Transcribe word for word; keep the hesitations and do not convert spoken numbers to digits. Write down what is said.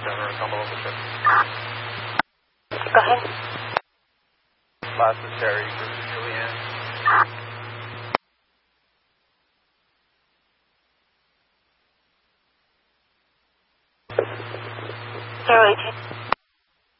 Denver, Cumberland Pacific. Go ahead. Last is Terry, Cruise Julianne. Zero eighteen.